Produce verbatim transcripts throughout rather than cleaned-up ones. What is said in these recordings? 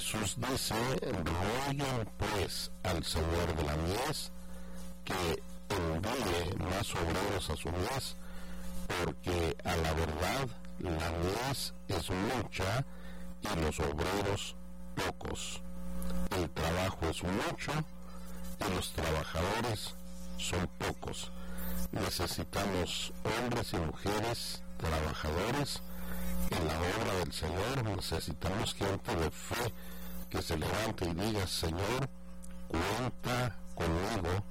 Jesús dice, rueguen pues al Señor de la mies que envíe más obreros a su mies, porque a la verdad la mies es mucha y los obreros pocos. El trabajo es mucho y los trabajadores son pocos. Necesitamos hombres y mujeres trabajadores en la obra del Señor. Necesitamos gente de fe que se levante y diga, Señor, cuenta conmigo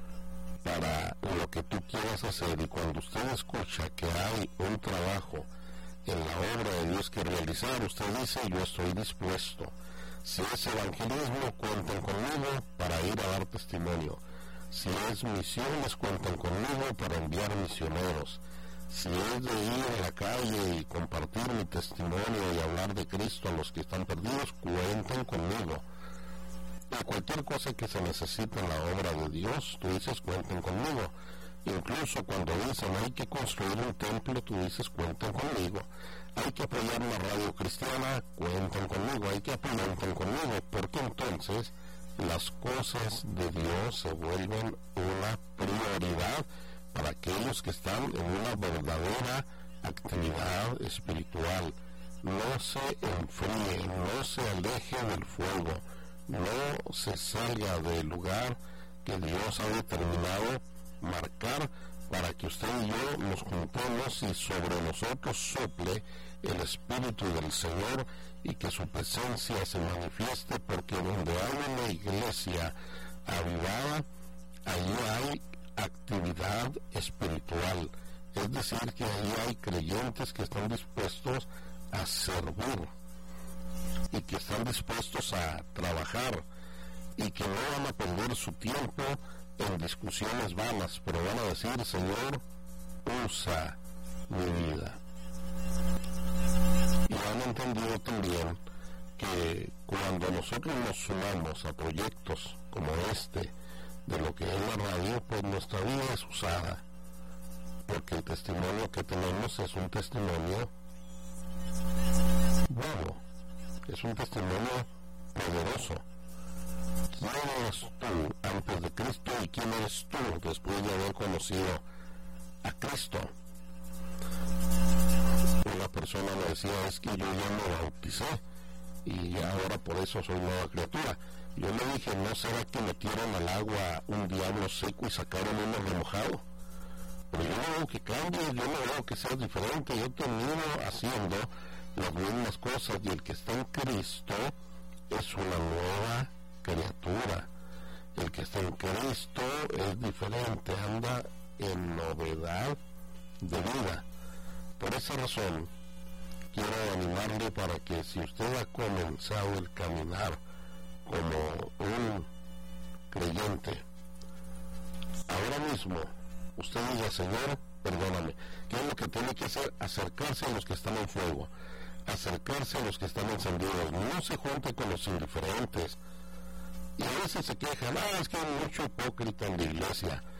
para lo que tú quieras hacer. Y cuando usted escucha que hay un trabajo en la obra de Dios que realizar, usted dice, yo estoy dispuesto. Si es evangelismo, cuenten conmigo para ir a dar testimonio. Si es misiones, cuentan conmigo para enviar misioneros. Si es de ir a la calle y compartir mi testimonio y hablar de Cristo a los que están perdidos, cuenten conmigo. Y cualquier cosa que se necesite en la obra de Dios, tú dices, cuenten conmigo. Incluso cuando dicen, hay que construir un templo, tú dices, cuenten conmigo. Hay que apoyar una radio cristiana, cuenten conmigo. Hay que apoyar conmigo, porque entonces las cosas de Dios se vuelven una prioridad para aquellos que están en una verdadera actividad espiritual. No se enfríe, no se aleje del fuego, no se salga del lugar que Dios ha determinado marcar para que usted y yo nos juntemos y sobre nosotros sople el Espíritu del Señor y que su presencia se manifieste, porque donde hay una iglesia avivada, allí hay actividad espiritual, es decir, que ahí hay creyentes que están dispuestos a servir y que están dispuestos a trabajar y que no van a perder su tiempo en discusiones vanas, pero van a decir, Señor, usa mi vida. Y han entendido también que cuando nosotros nos sumamos a proyectos como este, de lo que es la radio, pues nuestra vida es usada, porque el testimonio que tenemos es un testimonio bueno, es un testimonio poderoso. ¿Quién eres tú antes de Cristo y quién eres tú después de haber conocido a Cristo? Una persona me decía, es que yo ya me bauticé y ahora por eso soy nueva criatura. Yo le dije, ¿no será que metieron al agua un diablo seco y sacaron uno remojado? Pero yo no veo que cambies, yo no veo que seas diferente, yo te miro haciendo las mismas cosas, y el que está en Cristo es una nueva criatura. El que está en Cristo es diferente, anda en novedad de vida. Por esa razón quiero animarle para que, si usted ha comenzado el caminar como un creyente, ahora mismo usted diga, Señor, perdóname. ¿Qué es lo que tiene que hacer? Acercarse a los que están en fuego, acercarse a los que están encendidos. No se junte con los indiferentes. Y a veces se quejan, ah, es que hay mucho hipócrita en la iglesia.